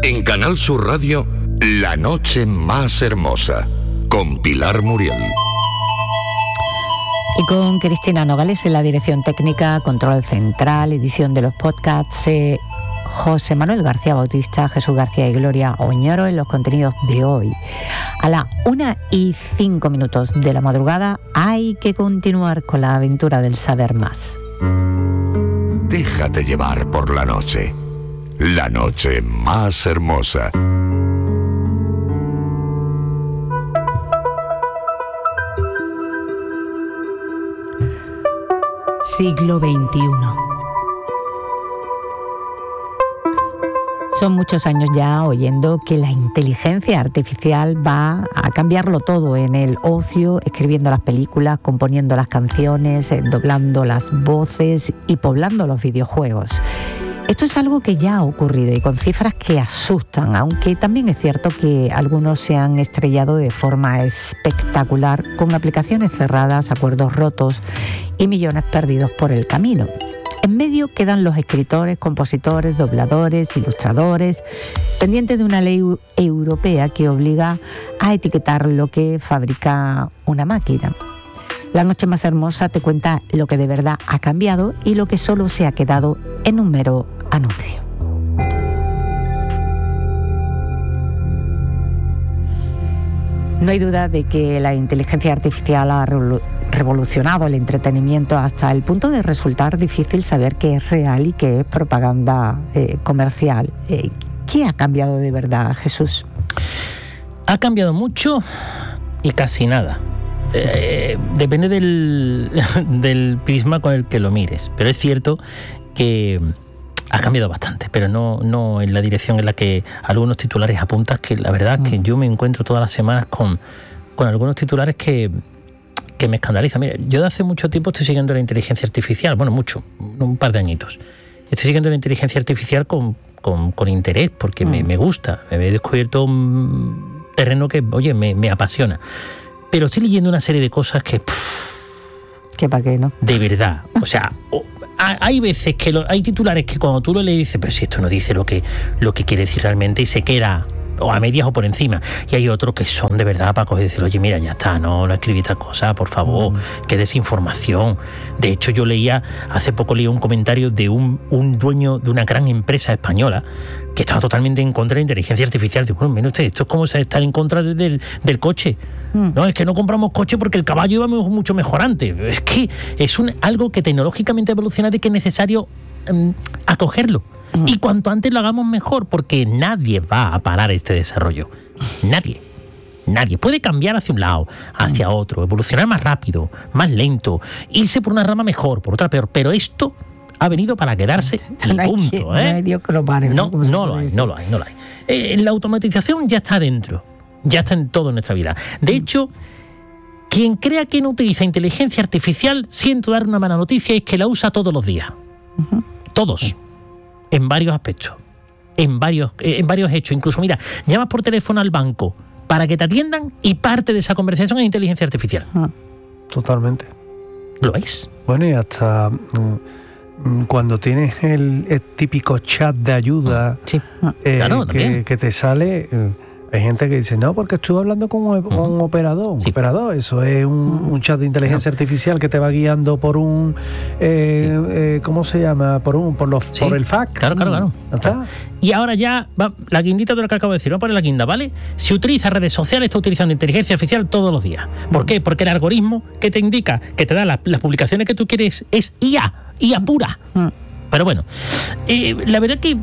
En Canal Sur Radio, La Noche Más Hermosa, con Pilar Muriel. Y con Cristina Nogales en la dirección técnica, control central, edición de los podcasts, José Manuel García Bautista, Jesús García y Gloria Oñoro en los contenidos de hoy. A las 1:05 de la madrugada hay que continuar con la aventura del saber más. Déjate llevar por la noche. La noche más hermosa. Siglo XXI. Son muchos años ya oyendo que la inteligencia artificial va a cambiarlo todo en el ocio, escribiendo las películas, componiendo las canciones, doblando las voces y poblando los videojuegos. Esto es algo que ya ha ocurrido y con cifras que asustan, aunque también es cierto que algunos se han estrellado de forma espectacular con aplicaciones cerradas, acuerdos rotos y millones perdidos por el camino. En medio quedan los escritores, compositores, dobladores, ilustradores, pendientes de una ley europea que obliga a etiquetar lo que fabrica una máquina. La Noche Más Hermosa te cuenta lo que de verdad ha cambiado y lo que solo se ha quedado en un mero anuncio. No hay duda de que la inteligencia artificial ha revolucionado el entretenimiento hasta el punto de resultar difícil saber qué es real y qué es propaganda comercial. ¿Qué ha cambiado de verdad, Jesús? Ha cambiado mucho y casi nada. Depende del prisma con el que lo mires, pero es cierto que ha cambiado bastante, pero no en la dirección en la que algunos titulares apuntan, que la verdad es que yo me encuentro todas las semanas con algunos titulares que me escandalizan. Mira, yo de hace mucho tiempo estoy siguiendo la inteligencia artificial, bueno, mucho, un par de añitos. Estoy siguiendo la inteligencia artificial con interés, porque me gusta, me he descubierto un terreno que, oye, me apasiona. Pero estoy leyendo una serie de cosas que... ¿Qué para qué, no? De verdad. O sea, hay veces que hay titulares que cuando tú lo lees dices, pero si esto no dice lo que quiere decir realmente, y se queda o a medias o por encima. Y hay otros que son de verdad para coger y decir, oye, mira, ya está, no escribí estas cosas, por favor, que desinformación. De hecho, yo hace poco leí un comentario de un dueño de una gran empresa española que estaba totalmente en contra de la inteligencia artificial. Digo, bueno, mire usted, esto es como estar en contra del coche. No, es que no compramos coche porque el caballo iba mucho mejor antes. Es que es algo que tecnológicamente ha evolucionado y que es necesario acogerlo. Y cuanto antes lo hagamos mejor, porque nadie va a parar este desarrollo. Nadie. Puede cambiar hacia un lado, hacia otro, evolucionar más rápido, más lento, irse por una rama mejor, por otra peor. Pero esto ha venido para quedarse y punto. No hay Dios que lo pare. No lo hay. La automatización ya está dentro. Ya está en todo en nuestra vida. De hecho, quien crea que no utiliza inteligencia artificial, siento dar una mala noticia, es que la usa todos los días. Todos. En varios aspectos. En varios hechos. Incluso, mira, llamas por teléfono al banco para que te atiendan y parte de esa conversación es inteligencia artificial. Totalmente. ¿Lo veis? Bueno, y hasta cuando tienes el típico chat de ayuda, sí. Claro, que te sale... Hay gente que dice, no, porque estuve hablando con un operador. Un operador, eso es un chat de inteligencia artificial que te va guiando por un... ¿cómo se llama? Por el fax. Claro. ¿Está? Y ahora ya, la guindita de lo que acabo de decir, vamos a poner la guinda, ¿vale? Si utiliza redes sociales, está utilizando inteligencia artificial todos los días. ¿Por qué? Porque el algoritmo que te indica, que te da las publicaciones que tú quieres, es IA pura. Pero bueno, la verdad que...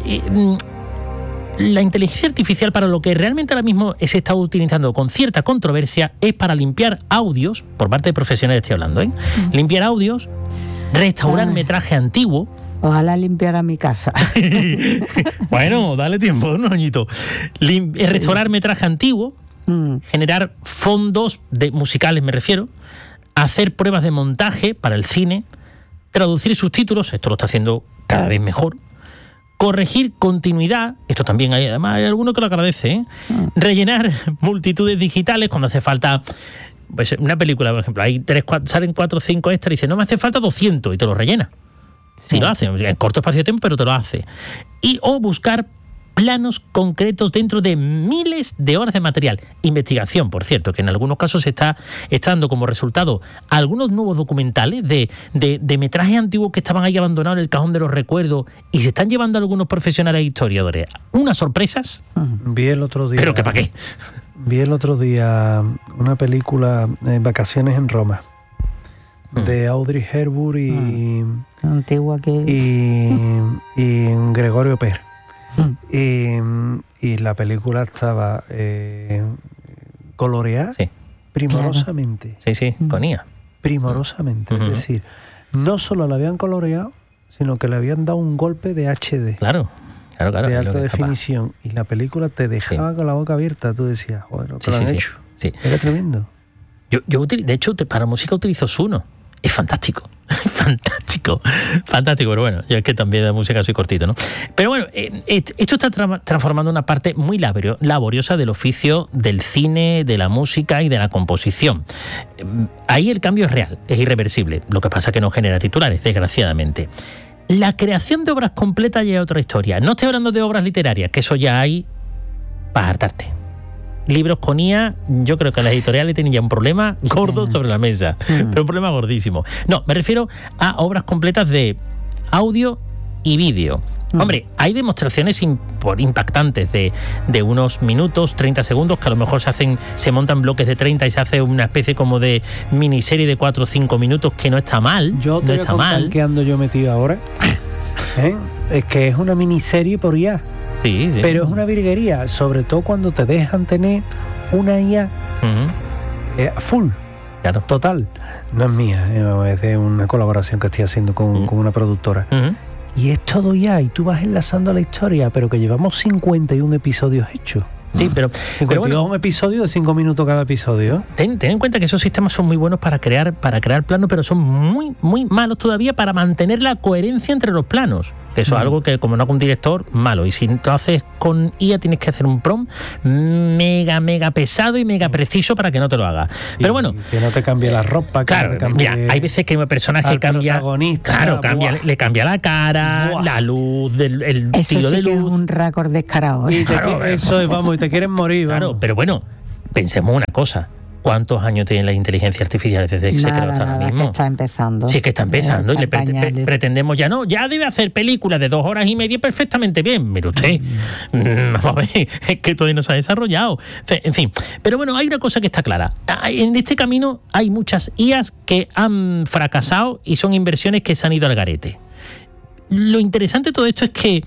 la inteligencia artificial, para lo que realmente ahora mismo se está utilizando con cierta controversia, es para limpiar audios, por parte de profesionales estoy hablando, limpiar audios, restaurar metraje antiguo. Ojalá limpiara mi casa. Bueno, dale tiempo, un añito. Restaurar metraje antiguo, generar fondos musicales, me refiero, hacer pruebas de montaje para el cine, traducir subtítulos, esto lo está haciendo cada vez mejor, corregir continuidad, esto también hay alguno que lo agradece, rellenar multitudes digitales cuando hace falta, pues una película, por ejemplo, hay salen 4 o 5 extras y dice, no me hace falta 200 y te lo rellena. Sí, lo hace, en corto espacio de tiempo, pero te lo hace. O buscar planos concretos dentro de miles de horas de material. Investigación, por cierto, que en algunos casos se está dando como resultado algunos nuevos documentales de metrajes antiguos que estaban ahí abandonados en el cajón de los recuerdos y se están llevando algunos profesionales e historiadores. Unas sorpresas. Vi el otro día. ¿Pero que para qué? Vi el otro día una película, Vacaciones en Roma, de Audrey Hepburn antigua que... y Gregorio Pérez. Y la película estaba coloreada primorosamente. Sí, con IA. Primorosamente. Es decir, no solo la habían coloreado, sino que le habían dado un golpe de HD. Claro. De alta definición. Y la película te dejaba con la boca abierta. Tú decías, joder, lo que lo han hecho. Sí. Era tremendo. Yo de hecho, para música utilizo Suno. Es fantástico. Fantástico, pero bueno, yo es que también de música soy cortito, ¿no? Pero bueno, esto está transformando una parte muy laboriosa del oficio del cine, de la música y de la composición. Ahí el cambio es real, es irreversible. Lo que pasa es que no genera titulares, desgraciadamente. La creación de obras completas ya es otra historia. No estoy hablando de obras literarias, que eso ya hay para hartarte. Libros con IA, yo creo que las editoriales tienen ya un problema gordo sobre la mesa, pero un problema gordísimo. No, me refiero a obras completas de audio y vídeo. Hombre, hay demostraciones impactantes de unos minutos, 30 segundos, que a lo mejor se montan bloques de 30 y se hace una especie como de miniserie de 4 o 5 minutos, que no está mal. Yo te no está mal. ¿Qué ando yo metido ahora? Es que es una miniserie por IA. Sí. Pero es una virguería, sobre todo cuando te dejan tener una IA full, claro. Total. No es mía, es de una colaboración que estoy haciendo con una productora. Y es todo IA, y tú vas enlazando la historia, pero que llevamos 51 episodios hechos. Sí, pero 52 episodios de 5 minutos cada episodio. Ten en cuenta que esos sistemas son muy buenos para crear planos, pero son muy, muy malos todavía para mantener la coherencia entre los planos. Eso es algo que, como no haga un director, malo. Y si lo haces con IA, tienes que hacer un prompt mega pesado y mega preciso para que no te lo haga. Pero bueno, que no te cambie la ropa. Claro, no te cambie, mira, hay veces que un personaje cambia. Claro, le cambia la cara, la luz, el estilo de luz. Eso sí que es un récord descarado. Eso es, vamos, y te quieren morir. Claro, vamos. pero bueno, pensemos una cosa. ¿Cuántos años tiene la inteligencia artificial desde que se creó hasta ahora mismo? Que está empezando. Sí, es que está empezando y le pretendemos ya debe hacer películas de 2 horas y media perfectamente bien. Mire usted, vamos a ver, es que todavía no se ha desarrollado. En fin, pero bueno, hay una cosa que está clara. En este camino hay muchas IAs que han fracasado y son inversiones que se han ido al garete. Lo interesante de todo esto es que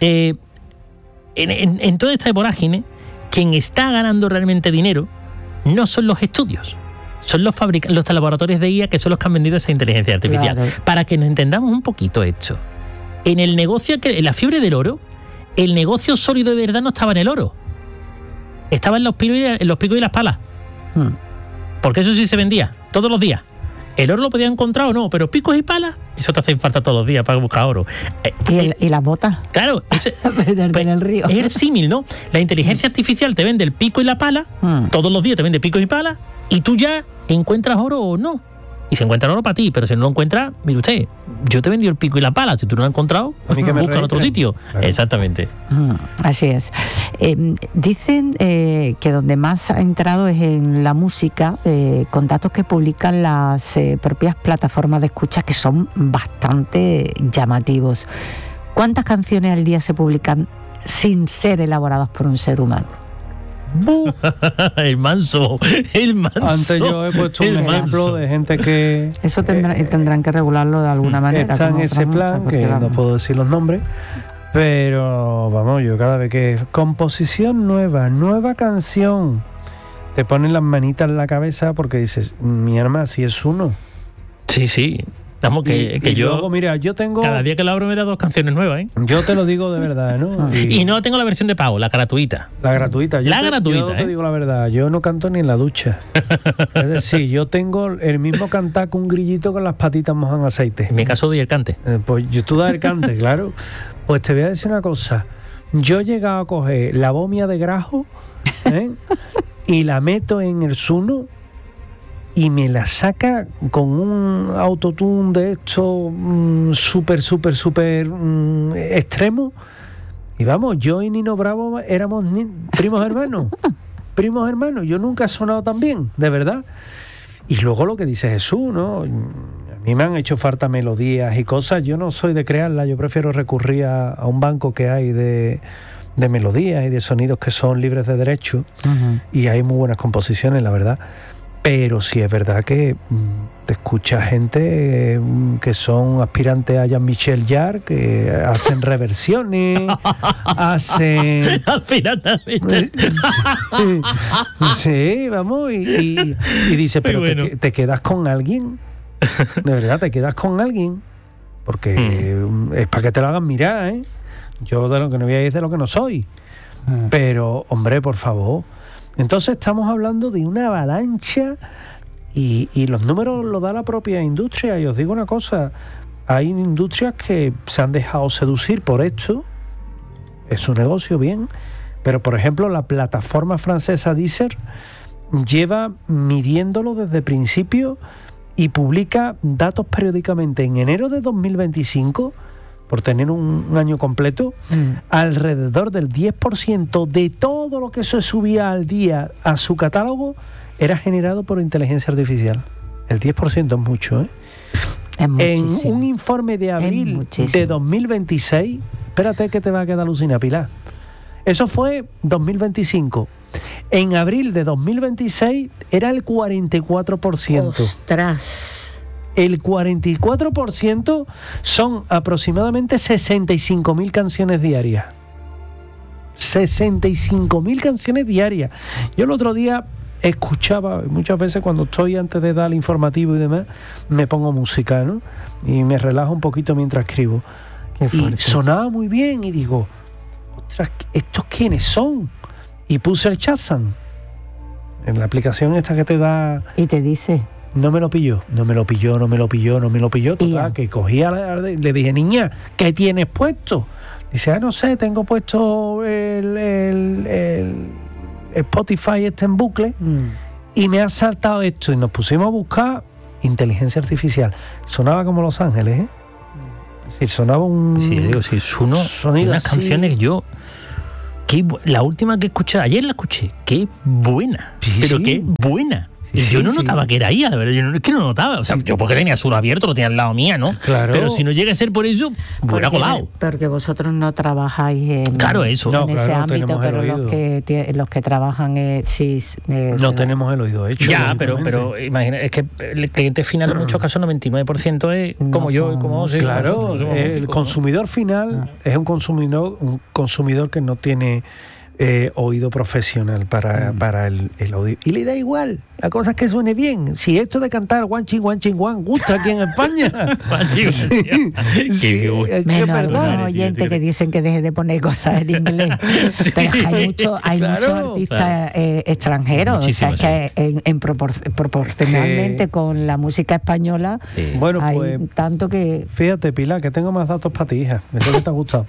en toda esta vorágine, quien está ganando realmente dinero no son los estudios, son los laboratorios de IA, que son los que han vendido esa inteligencia artificial. Claro. Para que nos entendamos un poquito esto. En el negocio, en la fiebre del oro, el negocio sólido de verdad no estaba en el oro. Estaba en los picos y las palas. Porque eso sí se vendía todos los días. El oro lo podía encontrar o no, pero picos y palas, eso te hace falta todos los días para buscar oro. ¿Y las botas? Claro, en el río. Es el símil, ¿no? La inteligencia artificial te vende el pico y la pala, todos los días te vende picos y palas, y tú ya encuentras oro o no. Y se encuentra oro para ti, pero si no lo encuentras, mire usted, yo te he vendido el pico y la pala, si tú no lo has encontrado, busca en otro sitio. Claro. Exactamente. Así es. Dicen que donde más ha entrado es en la música, con datos que publican las propias plataformas de escucha, que son bastante llamativos. ¿Cuántas canciones al día se publican sin ser elaboradas por un ser humano? El manso. Antes yo he puesto un ejemplo de gente que... Eso tendrán que regularlo de alguna manera. Está en ese plan, que no puedo decir los nombres, pero vamos, yo cada vez que composición nueva canción, te ponen las manitas en la cabeza porque dices, mi arma, si es uno. Sí. Estamos que yo luego, mira, yo tengo... Cada día que la abro me da 2 canciones nuevas, ¿eh? Yo te lo digo de verdad, ¿no? Y no tengo la versión de pago, la gratuita. La gratuita. Yo te digo la verdad, yo no canto ni en la ducha. Es decir, yo tengo el mismo cantar con un grillito con las patitas mojan aceite. En mi caso doy el cante. Pues tú das el cante, claro. Pues te voy a decir una cosa. Yo he llegado a coger la bomia de grajo, y la meto en el Suno y me la saca con un autotune de esto súper extremo, Y vamos, yo y Nino Bravo éramos primos hermanos. Primos hermanos. Yo nunca he sonado tan bien, de verdad. Y luego lo que dice Jesús, ¿no? A mí me han hecho falta melodías y cosas. Yo no soy de crearlas. Yo prefiero recurrir a un banco que hay de melodías y de sonidos que son libres de derecho. Uh-huh. Y hay muy buenas composiciones, la verdad. Pero sí es verdad que te escucha gente que son aspirantes a Jean-Michel Jarre, que hacen reversiones, hacen... Sí, vamos, y dice, pero bueno. ¿Te quedas con alguien? De verdad, ¿te quedas con alguien? Porque es para que te lo hagan mirar, ¿eh? Yo de lo que no voy a ir de lo que no soy. Pero, hombre, por favor... Entonces estamos hablando de una avalancha y los números los da la propia industria. Y os digo una cosa, hay industrias que se han dejado seducir por esto, es su negocio, bien, pero por ejemplo la plataforma francesa Deezer lleva midiéndolo desde el principio y publica datos periódicamente. En enero de 2025, por tener un año completo, alrededor del 10% de todo lo que se subía al día a su catálogo era generado por inteligencia artificial. El 10% es mucho, ¿eh? Es muchísimo. En un informe de abril de 2026, espérate que te va a quedar alucinada, Pilar. Eso fue 2025. En abril de 2026 era el 44%. ¡Ostras! El 44% son aproximadamente 65.000 canciones diarias. 65.000 canciones diarias. Yo el otro día escuchaba, muchas veces cuando estoy antes de dar el informativo y demás, me pongo música, ¿no? Y me relajo un poquito mientras escribo. Y sonaba muy bien y digo, ostras, ¿estos quiénes son? Y puse el Shazam en la aplicación esta que te da... Y te dice... No me lo pilló. Total, que cogía, le dije, niña, ¿qué tienes puesto? Dice, no sé, tengo puesto el Spotify en bucle y me ha saltado esto. Y nos pusimos a buscar inteligencia artificial. Sonaba como Los Ángeles, ¿eh? Es decir, sonaba un... Sí, digo, sí, sonido unas canciones que yo... la última que escuché, ayer la escuché, qué buena, sí, pero sí. Qué buena. Sí, yo no notaba que era ella, de verdad, es que no notaba. O sea, yo porque tenía Sur Abierto, lo tenía al lado mía, ¿no? Claro. Pero si no llega a ser por eso, hubiera colado. Porque vosotros no trabajáis en, claro, eso. en ese ámbito, pero los que trabajan no tenemos el oído hecho. Ya, pero imagina, es que el cliente final en muchos casos 99% es como yo y como vos. Claro, el consumidor final es un consumidor que no tiene oído profesional para el audio. Y le da igual. La cosa es que suene bien. Si esto de cantar One Chin One gusta aquí en España. Menos algunos oyentes que dicen que deje de poner cosas en inglés. Sí, pero es que hay muchos artistas extranjeros. Muchísimo, o sea, es que proporcionalmente con la música española bueno, hay pues, tanto que... Fíjate, Pilar, que tengo más datos para ti, hija. Eso que te ha gustado.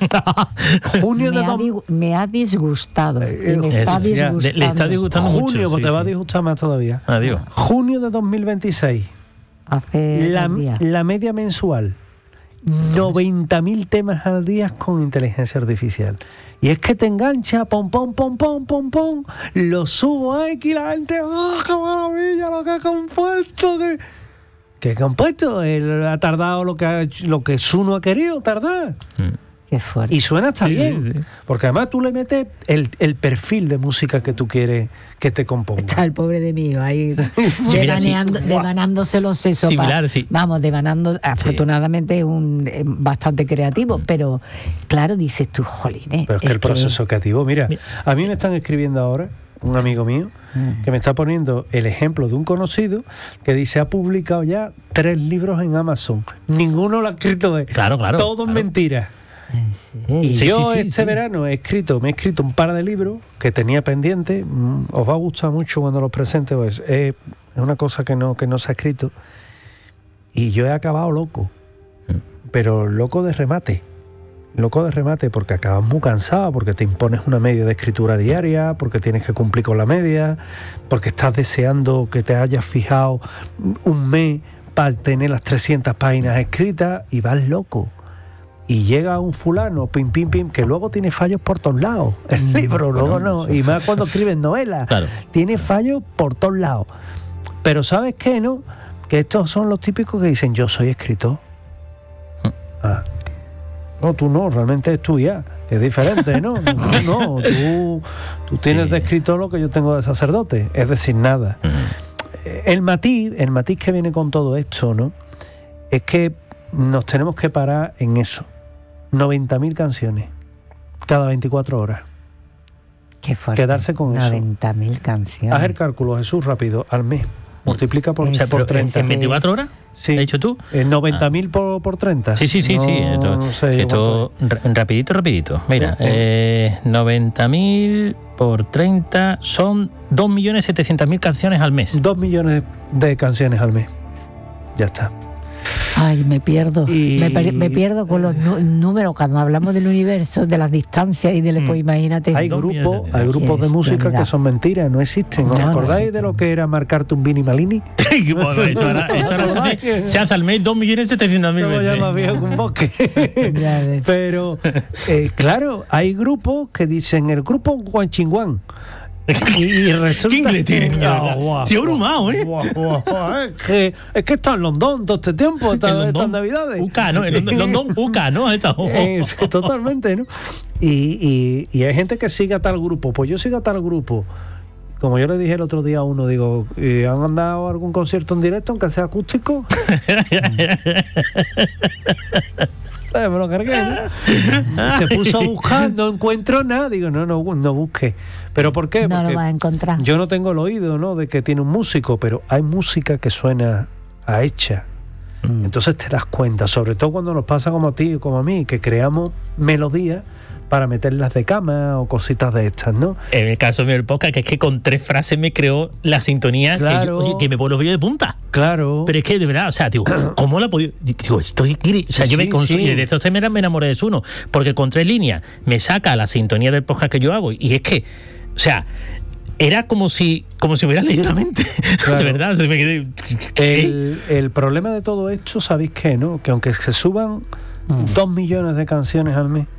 Me ha disgustado. Y me está disgustando. Le está disgustando mucho. Junio, pues te va a disgustar más todavía. Adiós. Junio de 2026. Hace la media mensual. 90.000 temas al día con inteligencia artificial. Y es que te engancha, pom, lo subo aquí, la gente, ¡qué maravilla lo que ha compuesto! ¿Qué compuesto? Él ha tardado lo que Suno ha querido tardar. Qué fuerte. Y suena hasta bien. Sí. Porque además tú le metes el perfil de música que tú quieres que te componga. Está el pobre de mí ahí devanándose los sesos. Sí. Vamos, devanando. Afortunadamente es bastante creativo, pero claro, dices tú, jolines. Pero es que el proceso creativo, mira, a mí me están escribiendo ahora un amigo mío que me está poniendo el ejemplo de un conocido que dice ha publicado ya 3 libros en Amazon. Ninguno lo ha escrito de. Claro. Todo es mentira. Y yo este verano me he escrito un par de libros que tenía pendiente. Os va a gustar mucho cuando los presente, pues es una cosa que no se ha escrito y yo he acabado loco, pero loco de remate porque acabas muy cansado, porque te impones una media de escritura diaria, porque tienes que cumplir con la media, porque estás deseando que te hayas fijado un mes para tener las 300 páginas escritas y vas loco. y llega un fulano, pim, pim, pim, que luego tiene fallos por todos lados. El libro, luego no. Y más cuando escriben novelas. Claro. Tiene fallos por todos lados. Pero ¿sabes qué, no? Que estos son los típicos que dicen, yo soy escritor. Ah. No, tú no, realmente estudias. Es diferente, ¿no? No, tú tienes de escritor lo que yo tengo de sacerdote. Es decir, nada. El matiz que viene con todo esto, ¿no? Es que nos tenemos que parar en eso. 90.000 canciones cada 24 horas. Qué fuerte. Quedarse con 90.000 canciones. Haz el cálculo, Jesús, rápido, al mes. Multiplica por 30. ¿En 24 horas? Sí. ¿Has dicho tú? 90.000 por 30. Sí. No sé esto rapidito. Mira, 90.000 por 30 son 2.700.000 canciones al mes. 2 millones de canciones al mes. Ya está. Ay, me pierdo. Me pierdo con los números cuando hablamos del universo, de las distancias y de pues imagínate. Hay grupos de música que son mentiras, no existen. ¿Os acordáis de lo que era marcarte un Vini Malini? Eso ahora se hace al mes 2.700.000 veces. Más viejo que un bosque. Pero, claro, hay grupos que dicen el grupo Guanchinguán. Y resulta ¿qué inglés tiene, niña? Sí, abrumado, ¿eh? Es que está en London todo este tiempo, estas navidades. UK, ¿no? En London, UK, ¿no? Totalmente, ¿no? Y hay gente que sigue a tal grupo. Pues yo sigo a tal grupo. Como yo le dije el otro día a uno, digo, ¿han andado a algún concierto en directo, aunque sea acústico? Me lo cargué, ¿no? Se puso a buscar, no encuentro nada. Digo, no busque. ¿Pero por qué? No porque lo vas a encontrar. yo no tengo el oído, ¿no?, de que tiene un músico, pero hay música que suena a hecha. Entonces te das cuenta, sobre todo cuando nos pasa como a ti y como a mí, que creamos melodías para meterlas de cama o cositas de estas, ¿no? En el caso mío del podcast, que es que con 3 frases me creó la sintonía, claro, que me pone los vídeos de punta. Claro. Pero es que de verdad, o sea, digo, ¿cómo la he podido? Digo, estoy aquí. O sea, yo y de esto me enamoré de Suno, porque con 3 líneas me saca la sintonía del podcast que yo hago. Y es que, o sea, era como si hubiera leído la mente. Claro. De verdad, se me quedé. El problema de todo esto, ¿sabéis qué, no? Que aunque se suban 2 millones de canciones al mes,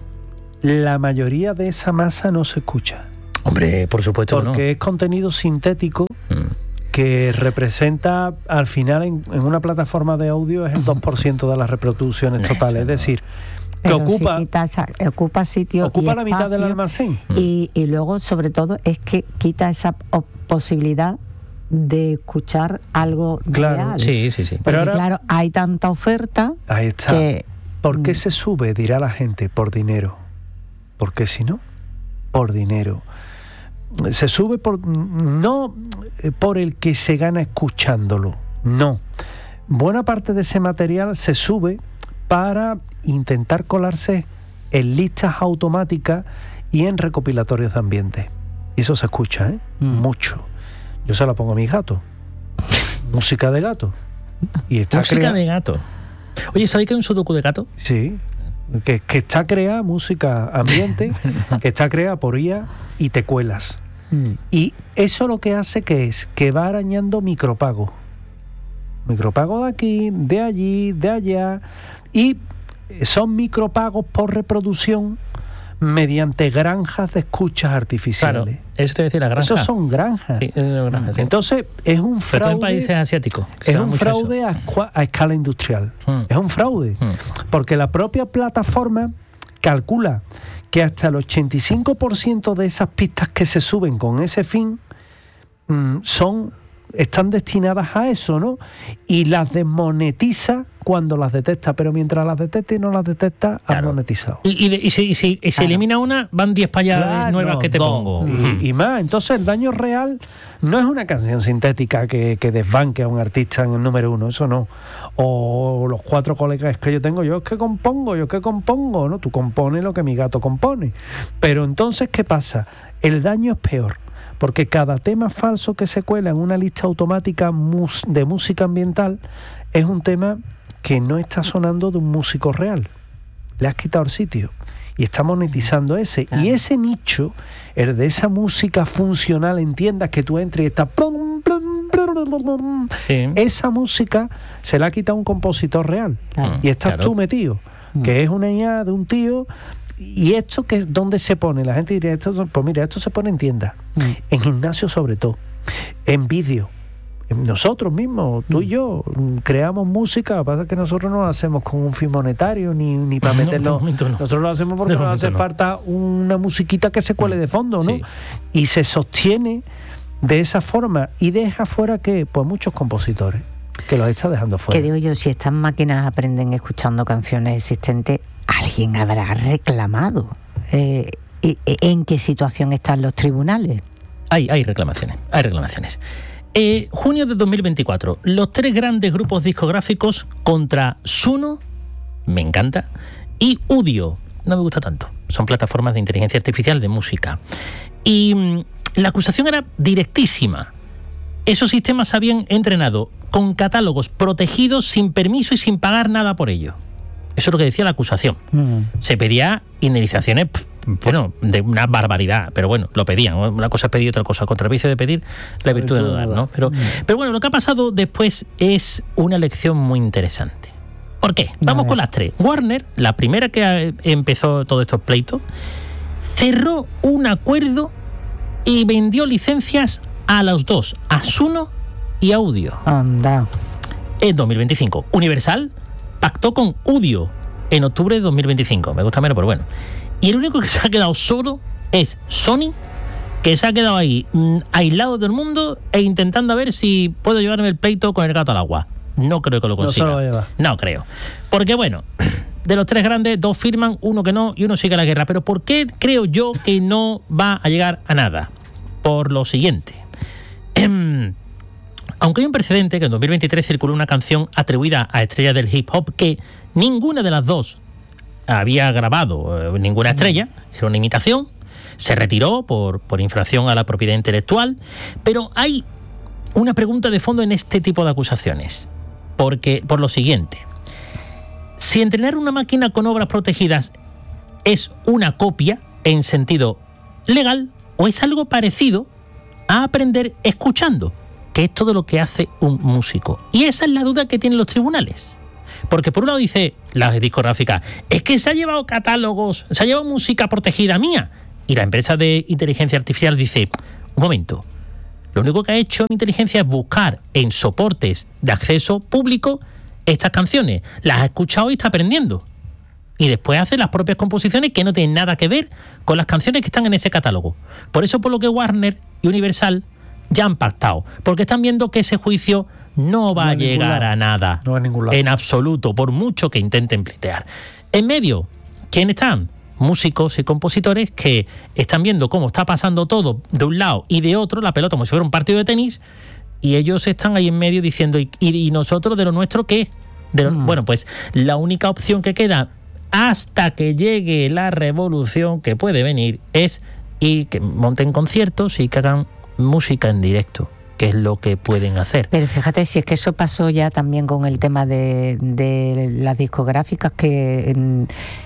la mayoría de esa masa no se escucha. Hombre, por supuesto. Porque es contenido sintético que representa, al final, en una plataforma de audio, es el 2% de las reproducciones totales. Es decir, que ocupa sitio, ocupa la mitad del almacén. Y luego, sobre todo, es que quita esa posibilidad de escuchar algo real. Sí. Pero ahora, claro, hay tanta oferta. Ahí está. ¿Por qué se sube? Dirá la gente, por dinero. Porque si no, por dinero. Se sube no por el que se gana escuchándolo, no. Buena parte de ese material se sube para intentar colarse en listas automáticas y en recopilatorios de ambiente. Y eso se escucha, mucho. Yo se la pongo a mis gatos. Música de gato. Y está música de gato. Oye, ¿sabéis que hay un sudoku de gato? Sí. Que está creada, música ambiente, que está creada por IA y te cuelas. Y eso lo que hace que va arañando micropagos. Micropagos de aquí, de allí, de allá. Y son micropagos por reproducción mediante granjas de escuchas artificiales. Claro, eso te decía la granja. Esos son granjas. Sí, es granja, sí. Entonces es un fraude. Pero en países asiáticos. Es un fraude a escala industrial. Es un fraude. Porque la propia plataforma calcula que hasta el 85% de esas pistas que se suben con ese fin están destinadas a eso, ¿no? Y las desmonetiza cuando las detecta, pero mientras las detecta y no las detecta, has monetizado. Y si elimina una, van 10 para allá nuevas que te pongo. Y más. Entonces el daño real no es una canción sintética que desbanque a un artista en el número 1, eso no. O los 4 colegas que yo tengo, yo es que compongo, ¿no? Tú compones lo que mi gato compone. Pero entonces, ¿qué pasa? El daño es peor. Porque cada tema falso que se cuela en una lista automática de música ambiental es un tema que no está sonando de un músico real. Le has quitado el sitio y está monetizando ese. Claro. Y ese nicho, el de esa música funcional en tiendas que tú entres y está... Esa música se la ha quitado un compositor real. Claro. Y estás tú metido. que es una IA de un tío. ¿Y esto que es dónde se pone? La gente diría, pues mira, esto se pone en tiendas, en gimnasio sobre todo, en vídeo. Nosotros mismos, tú y yo, creamos música. Lo que pasa es que nosotros no lo hacemos con un fin monetario ni para meternos. No. Nosotros lo hacemos porque nos hace falta una musiquita que se cuele de fondo, ¿no? Sí. Y se sostiene de esa forma y deja fuera que pues muchos compositores que los está dejando fuera. Que digo yo, si estas máquinas aprenden escuchando canciones existentes, alguien habrá reclamado. ¿En qué situación están los tribunales? Hay reclamaciones. Junio de 2024, los 3 grandes grupos discográficos contra Suno, me encanta, y Udio, no me gusta tanto. Son plataformas de inteligencia artificial de música. Y la acusación era directísima. Esos sistemas se habían entrenado con catálogos protegidos sin permiso y sin pagar nada por ello. Eso es lo que decía la acusación. Se pedía indemnizaciones, bueno, de una barbaridad, pero bueno, lo pedían. Una cosa es pedir, otra cosa, contra el vicio de pedir, la virtud de no dar, ¿no? Pero bueno, lo que ha pasado después es una lección muy interesante. ¿Por qué? Vamos con las 3. Warner, la primera que empezó todos estos pleitos, cerró un acuerdo y vendió licencias a los 2, a Suno y a Udio. Anda. En 2025. Universal pactó con Udio en octubre de 2025. Me gusta menos, pero bueno. Y el único que se ha quedado solo es Sony, que se ha quedado ahí aislado del mundo e intentando a ver si puedo llevarme el pleito con el gato al agua. No creo que lo consiga. No se lo lleva. No creo. Porque bueno, de los 3 grandes, 2 firman, uno que no y uno sigue la guerra. Pero ¿por qué creo yo que no va a llegar a nada? Por lo siguiente. Aunque hay un precedente que en 2023 circuló una canción atribuida a estrellas del hip hop que ninguna de las 2 había grabado, ninguna estrella, era una imitación, se retiró por infracción a la propiedad intelectual, pero hay una pregunta de fondo en este tipo de acusaciones, porque por lo siguiente, si entrenar una máquina con obras protegidas es una copia en sentido legal o es algo parecido a aprender escuchando, que es todo lo que hace un músico. Y esa es la duda que tienen los tribunales. Porque por un lado dice la discográfica, es que se ha llevado catálogos, se ha llevado música protegida mía. Y la empresa de inteligencia artificial dice, un momento, lo único que ha hecho mi inteligencia es buscar en soportes de acceso público estas canciones. Las ha escuchado y está aprendiendo. Y después hace las propias composiciones que no tienen nada que ver con las canciones que están en ese catálogo. Por eso por lo que Warner y Universal ya han pactado. Porque están viendo que ese juicio no va a llegar a nada. No a ningún lado. En absoluto, por mucho que intenten pleitear. En medio, ¿quién están? Músicos y compositores que están viendo cómo está pasando todo de un lado y de otro, la pelota como si fuera un partido de tenis, y ellos están ahí en medio diciendo, ¿y nosotros de lo nuestro qué? Bueno, pues la única opción que queda hasta que llegue la revolución que puede venir es y que monten conciertos y que hagan música en directo, que es lo que pueden hacer. Pero fíjate, si es que eso pasó ya también con el tema de las discográficas, que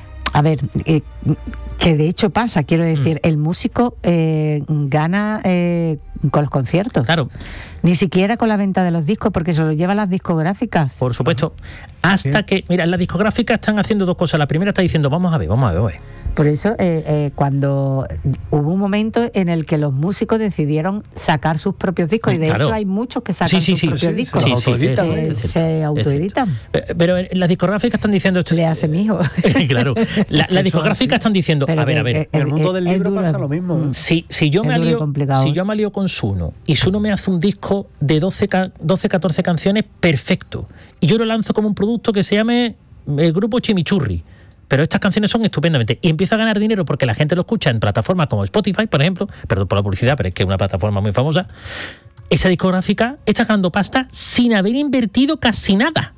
que de hecho pasa, quiero decir, el músico gana con los conciertos. Claro. Ni siquiera con la venta de los discos, porque se los llevan las discográficas. Por supuesto. Hasta que, mira, las discográficas están haciendo 2 cosas. La primera está diciendo, vamos a ver. Por eso, cuando hubo un momento en el que los músicos decidieron sacar sus propios discos, y de hecho hay muchos que sacan sus propios discos. Se autoeditan. Pero las discográficas están diciendo esto. Le hace mi hijo. Claro. Las discográficas están diciendo, a ver. En el mundo del libro pasa lo mismo. Si yo me alío con Suno y Suno me hace un disco de 12, 14 canciones perfecto, y yo lo lanzo como un producto que se llame el grupo Chimichurri, pero estas canciones son estupendamente, y empiezo a ganar dinero porque la gente lo escucha en plataformas como Spotify, por ejemplo, perdón por la publicidad, pero es que es una plataforma muy famosa. Esa discográfica está ganando pasta sin haber invertido casi nada,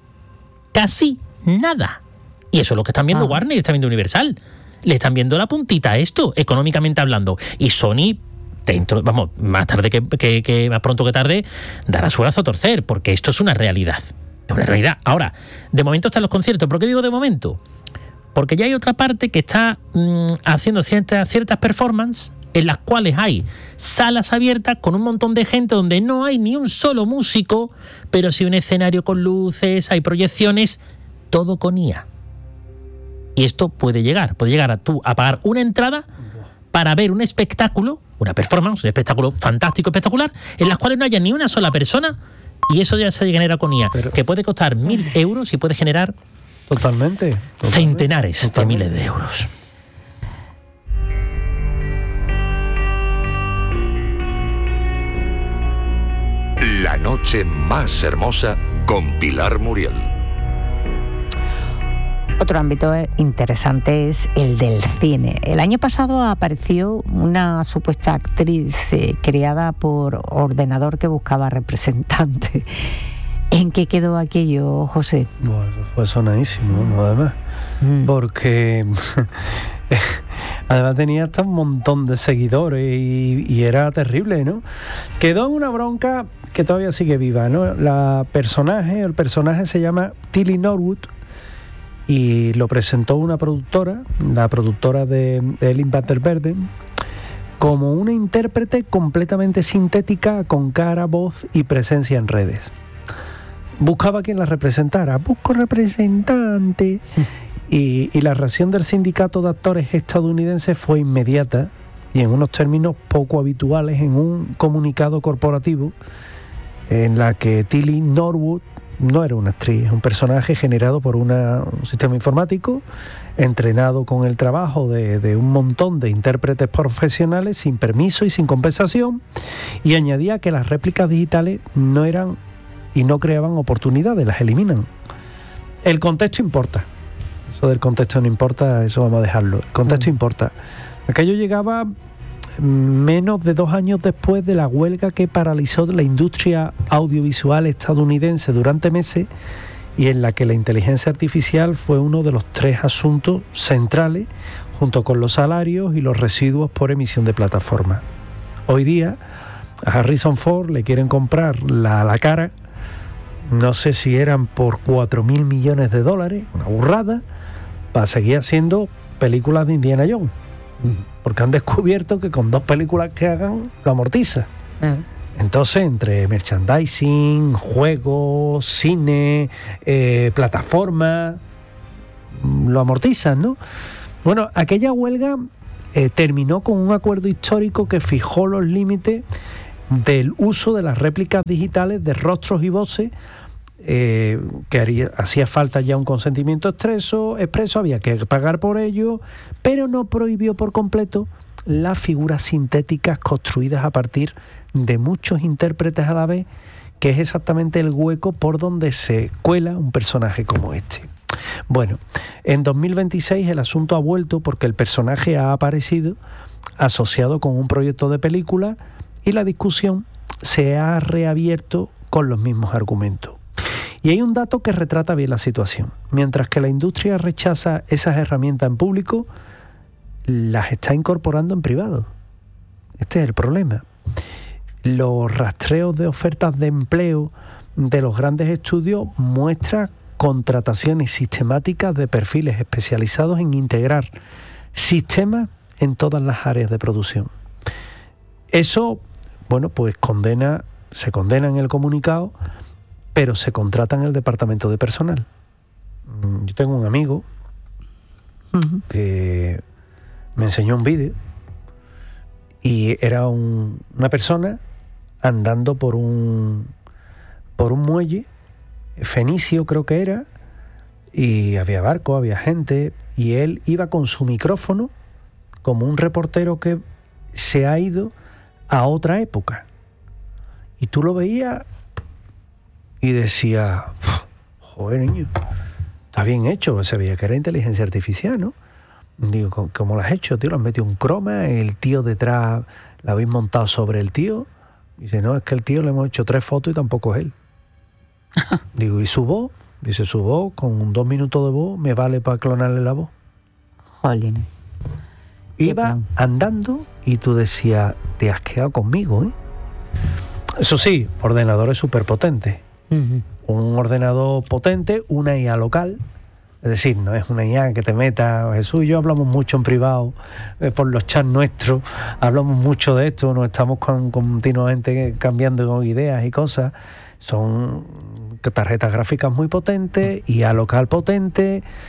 y eso es lo que están viendo Warner y están viendo Universal. Le están viendo la puntita a esto, económicamente hablando, y Sony más tarde que más pronto que tarde, dará su brazo a torcer, porque esto es una realidad. Es una realidad. Ahora, de momento están los conciertos. ¿Por qué digo de momento? Porque ya hay otra parte que está haciendo ciertas performances en las cuales hay salas abiertas con un montón de gente donde no hay ni un solo músico, pero sí un escenario con luces, hay proyecciones, todo con IA. Y esto puede llegar a pagar una entrada para ver un espectáculo, una performance, un espectáculo fantástico, espectacular, en las cuales no haya ni una sola persona, y eso ya se genera con IA, que puede costar 1.000 euros y puede generar totalmente centenares de miles de euros. La noche más hermosa con Pilar Muriel. Otro ámbito interesante es el del cine. El año pasado apareció una supuesta actriz creada por ordenador que buscaba representante. ¿En qué quedó aquello, José? Bueno, eso fue sonadísimo, además. Porque además tenía hasta un montón de seguidores y era terrible, ¿no? Quedó en una bronca que todavía sigue viva, ¿no? El personaje se llama Tilly Norwood, y lo presentó una productora, la productora de Ellen Bader-Berden, como una intérprete completamente sintética con cara, voz y presencia en redes. Buscaba quien la representara. Busco representante. Y la reacción del sindicato de actores estadounidenses fue inmediata y en unos términos poco habituales en un comunicado corporativo en la que Tilly Norwood no era una actriz, es un personaje generado por un sistema informático entrenado con el trabajo de un montón de intérpretes profesionales sin permiso y sin compensación, y añadía que las réplicas digitales no eran y no creaban oportunidades, las eliminan. El contexto importa. Eso del contexto no importa, eso vamos a dejarlo. El contexto importa. Aquello llegaba menos de 2 años después de la huelga que paralizó la industria audiovisual estadounidense durante meses, y en la que la inteligencia artificial fue uno de los 3 asuntos centrales, junto con los salarios y los residuos por emisión de plataformas. Hoy día a Harrison Ford le quieren comprar la cara, no sé si eran por $4.000 millones, una burrada, para seguir haciendo películas de Indiana Jones. Porque han descubierto que con 2 películas que hagan lo amortiza. Entonces, entre merchandising, juegos, cine, plataformas, lo amortizan, ¿no? Bueno, aquella huelga terminó con un acuerdo histórico que fijó los límites del uso de las réplicas digitales de rostros y voces, que hacía falta ya un consentimiento expreso, había que pagar por ello, pero no prohibió por completo las figuras sintéticas construidas a partir de muchos intérpretes a la vez, que es exactamente el hueco por donde se cuela un personaje como este. Bueno, en 2026 el asunto ha vuelto porque el personaje ha aparecido asociado con un proyecto de película y la discusión se ha reabierto con los mismos argumentos. Y hay un dato que retrata bien la situación. Mientras que la industria rechaza esas herramientas en público, las está incorporando en privado. Este es el problema. Los rastreos de ofertas de empleo de los grandes estudios muestran contrataciones sistemáticas de perfiles especializados en integrar sistemas en todas las áreas de producción. Eso, bueno, pues se condena en el comunicado, pero se contrata en el departamento de personal. Yo tengo un amigo que me enseñó un vídeo y era una persona andando por un muelle fenicio, creo que era, y había barco, había gente, y él iba con su micrófono como un reportero que se ha ido a otra época. Y tú lo veías y decía, joder, niño, está bien hecho. Se veía que era inteligencia artificial, ¿no? Digo, ¿cómo lo has hecho, tío? ¿Lo has metido un croma? ¿El tío detrás lo habéis montado sobre el tío? Dice, no, es que el tío le hemos hecho 3 fotos y tampoco es él. Digo, ¿y su voz? Dice, su voz, con 2 minutos de voz, me vale para clonarle la voz. Jolín. Iba andando y tú decías, te has quedado conmigo, ¿eh? Eso sí, ordenadores súper potentes. Un ordenador potente, una IA local, es decir, no es una IA que te meta. Jesús y yo hablamos mucho en privado, por los chats nuestros, hablamos mucho de esto, nos estamos continuamente cambiando ideas y cosas. Son tarjetas gráficas muy potentes, IA local potente,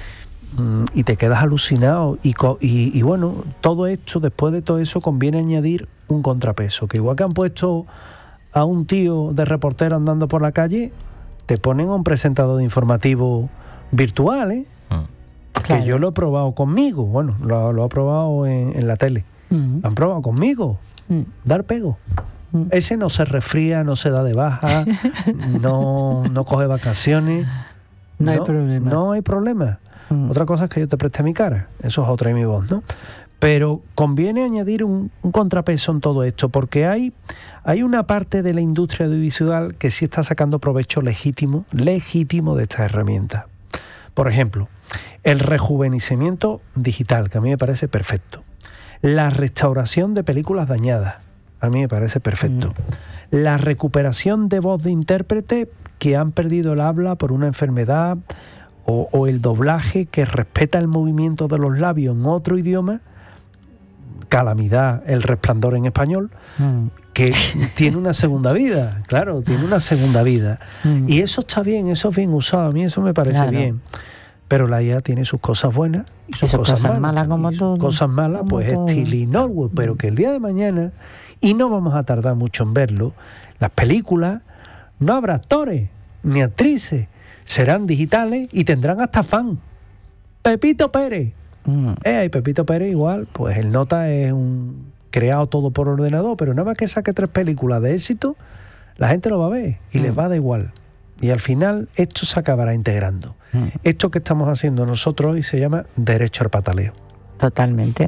y te quedas alucinado. Y bueno, todo esto, después de todo eso, conviene añadir un contrapeso, que igual que han puesto a un tío de reportero andando por la calle, te ponen a un presentador de informativo virtual, ¿eh? Claro. Que yo lo he probado conmigo, bueno, lo he probado en la tele. Lo han probado conmigo, dar pego. Ese no se resfría, no se da de baja, no coge vacaciones. No hay problema. No hay problema. Otra cosa es que yo te preste mi cara, eso es otra y mi voz, ¿no? Pero conviene añadir un contrapeso en todo esto, porque hay una parte de la industria audiovisual que sí está sacando provecho legítimo de estas herramientas. Por ejemplo, el rejuvenecimiento digital, que a mí me parece perfecto. La restauración de películas dañadas, a mí me parece perfecto. La recuperación de voz de intérprete que han perdido el habla por una enfermedad, o el doblaje que respeta el movimiento de los labios en otro idioma, Calamidad, El Resplandor en español, que tiene una segunda vida, claro, tiene una segunda vida. Y eso está bien, eso es bien usado, a mí eso me parece bien. Pero la IA tiene sus cosas buenas y sus cosas malas, como todo. Cosas malas, como pues todo. Tilly Norwood, pero que el día de mañana, y no vamos a tardar mucho en verlo, las películas no habrá actores ni actrices, serán digitales y tendrán hasta fan. Pepito Pérez. Y Pepito Pérez igual, pues el nota es creado todo por ordenador, pero nada más que saque 3 películas de éxito, la gente lo va a ver y les va a dar igual. Y al final esto se acabará integrando. Esto que estamos haciendo nosotros hoy se llama derecho al pataleo. Totalmente.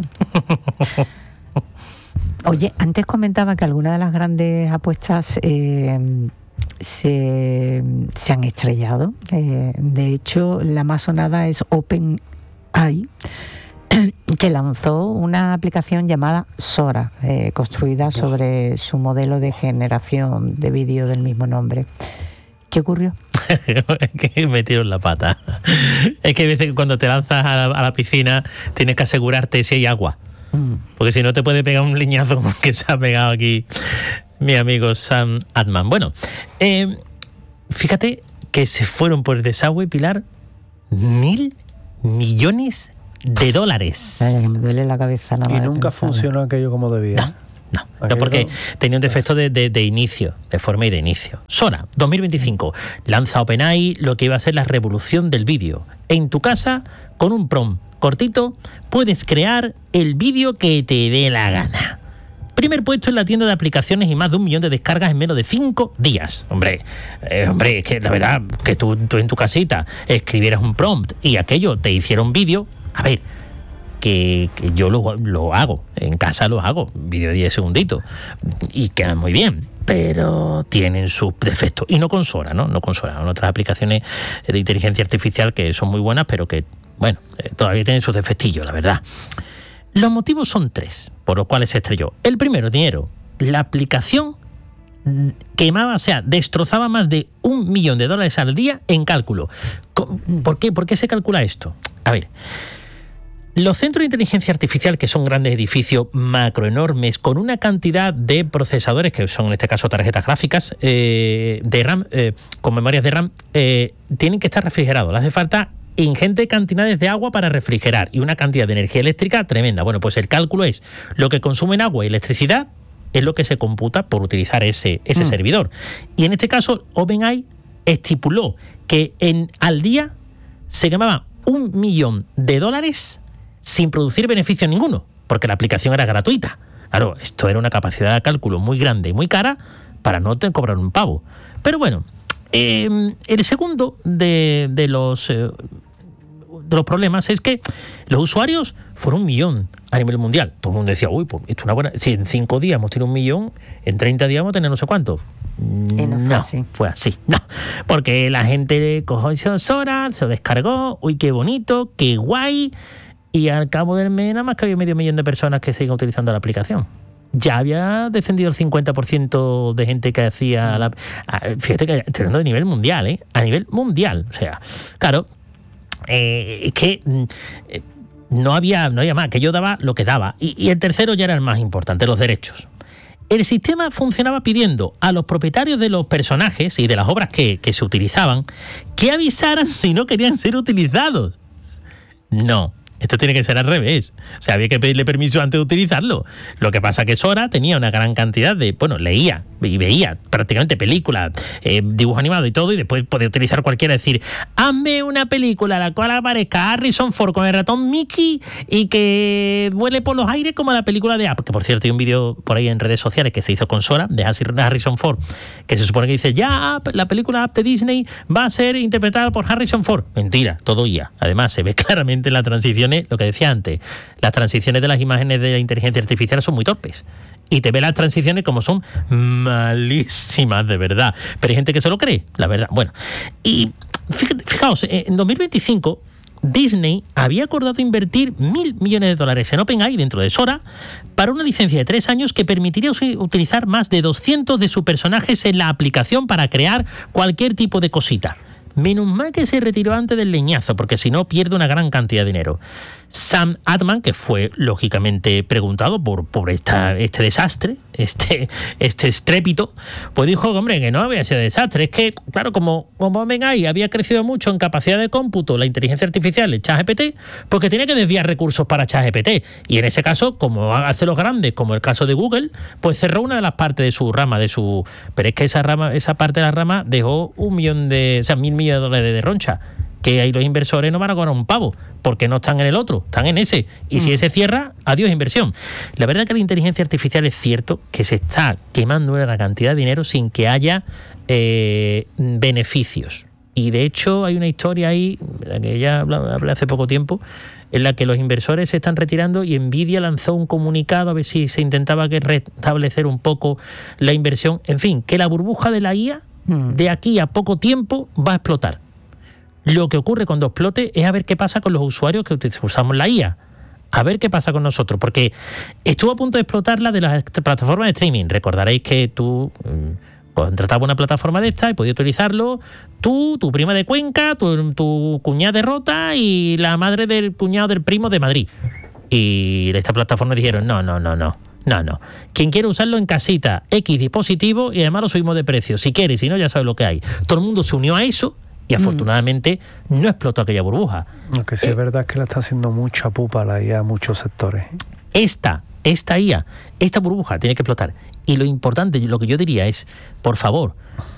Oye, antes comentaba que algunas de las grandes apuestas se han estrellado. De hecho, la más sonada es OpenAI, que lanzó una aplicación llamada Sora, construida sobre su modelo de generación de vídeo del mismo nombre. ¿Qué ocurrió? Es que metieron la pata. Es que a veces cuando te lanzas a la piscina tienes que asegurarte si hay agua. Porque si no te puede pegar un liñazo como que se ha pegado aquí mi amigo Sam Altman. Bueno, fíjate que se fueron por el desagüe, Pilar, $1.000 millones. Ay, que me duele la cabeza nada. Y nunca funcionó aquello como debía. No, porque tenía un defecto de inicio, de forma y de inicio. Sora, 2025, lanza OpenAI lo que iba a ser la revolución del vídeo. En tu casa, con un prompt cortito, puedes crear el vídeo que te dé la gana. Primer puesto en la tienda de aplicaciones y más de 1 millón de descargas en menos de 5 días. Hombre, es que la verdad, que tú en tu casita escribieras un prompt y aquello te hiciera un vídeo, a ver, que yo lo hago, en casa lo hago, vídeo de 10 segunditos, y quedan muy bien, pero tienen sus defectos. Y no con Sora, no con Sora, en otras aplicaciones de inteligencia artificial que son muy buenas, pero que, bueno, todavía tienen sus defectillos, la verdad. Los motivos son 3 por los cuales se estrelló. El primero, dinero. La aplicación quemaba, o sea, destrozaba más de $1 millón al día en cálculo. ¿Por qué? ¿Por qué se calcula esto? A ver, los centros de inteligencia artificial, que son grandes edificios macroenormes con una cantidad de procesadores, que son en este caso tarjetas gráficas de RAM, con memorias de RAM, tienen que estar refrigerados. Le hace falta ingentes cantidades de agua para refrigerar y una cantidad de energía eléctrica tremenda. Bueno, pues el cálculo es lo que consumen agua y electricidad, es lo que se computa por utilizar ese servidor. Y en este caso, OpenAI estipuló que al día se quemaba $1 millón sin producir beneficio ninguno, porque la aplicación era gratuita. Claro, esto era una capacidad de cálculo muy grande y muy cara para no te cobrar un pavo. Pero bueno, el segundo de los problemas es que los usuarios fueron 1 millón a nivel mundial. Todo el mundo decía, uy, pues esto es una buena. Si en 5 días hemos tenido 1 millón, en 30 días vamos a tener no sé cuánto. No, fue así. No, porque la gente cogió Sora, se lo descargó, uy, qué bonito, qué guay, y al cabo del mes nada más que había 500 000 de personas que siguen utilizando la aplicación. Ya había descendido el 50% de gente que hacía fíjate que estoy hablando de nivel mundial, a nivel mundial. O sea, claro, es que no había más, que yo daba lo que daba. Y el tercero ya era el más importante, los derechos. El sistema funcionaba pidiendo a los propietarios de los personajes y de las obras que se utilizaban que avisaran si no querían ser utilizados. No. Esto tiene que ser al revés. O sea, había que pedirle permiso antes de utilizarlo. Lo que pasa es que Sora tenía una gran cantidad de... Bueno, leía y veía prácticamente películas, dibujos animados y todo, y después podía utilizar cualquiera, decir, hazme una película en la cual aparezca Harrison Ford con el ratón Mickey y que vuele por los aires como la película de Up. Que por cierto hay un vídeo por ahí en redes sociales que se hizo con Sora, de Harrison Ford, que se supone que dice, ya Up, la película Up de Disney va a ser interpretada por Harrison Ford. Mentira, todo IA. Además se ve claramente en la transición, lo que decía antes, las transiciones de las imágenes de la inteligencia artificial son muy torpes. Y te ve las transiciones como son malísimas, de verdad. Pero hay gente que se lo cree, la verdad. Bueno, y fijaos, en 2025 Disney había acordado invertir $1.000 millones en OpenAI dentro de Sora para una licencia de 3 años que permitiría utilizar más de 200 de sus personajes en la aplicación para crear cualquier tipo de cosita. Menos mal que se retiró antes del leñazo, porque si no pierde una gran cantidad de dinero. Sam Altman, que fue lógicamente preguntado por este desastre, este estrépito, pues dijo, hombre, que no había sido desastre. Es que, claro, como OpenAI había crecido mucho en capacidad de cómputo, la inteligencia artificial, el ChatGPT, porque tenía que desviar recursos para ChatGPT. Y en ese caso, como hace los grandes, como el caso de Google, pues cerró una de las partes de su rama, pero es que esa parte de la rama dejó $1.000 millones de roncha. Que ahí los inversores no van a cobrar un pavo, porque no están en el otro, están en ese. Y si ese cierra, adiós inversión. La verdad que la inteligencia artificial es cierto que se está quemando una cantidad de dinero sin que haya beneficios. Y de hecho hay una historia ahí, la que ya hablé hace poco tiempo, en la que los inversores se están retirando y Nvidia lanzó un comunicado a ver si se intentaba restablecer un poco la inversión. En fin, que la burbuja de la IA de aquí a poco tiempo va a explotar. Lo que ocurre cuando explote es a ver qué pasa con los usuarios que usamos la IA. A ver qué pasa con nosotros, porque estuvo a punto de explotar la de las plataformas de streaming. Recordaréis que tú contratabas una plataforma de esta y podías utilizarlo tú, tu prima de Cuenca, tu cuñada de Rota y la madre del cuñado del primo de Madrid. Y esta plataforma dijeron, no. Quien quiere usarlo en casita, X dispositivo, y además lo subimos de precio. Si quiere, si no, ya sabe lo que hay. Todo el mundo se unió a eso. Y afortunadamente no explotó aquella burbuja. Lo que sí es verdad es que le está haciendo mucha pupa a la IA a muchos sectores. Esta IA, esta burbuja tiene que explotar. Y lo importante, lo que yo diría es, por favor,